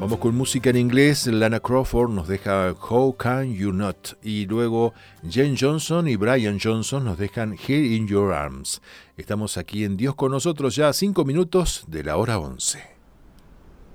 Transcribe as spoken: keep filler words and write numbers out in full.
Vamos con música en inglés. Lana Crawford nos deja How Can You Not, y luego Jane Johnson y Brian Johnson nos dejan Here in Your Arms. Estamos aquí en Dios con nosotros, ya a cinco minutos de la hora once.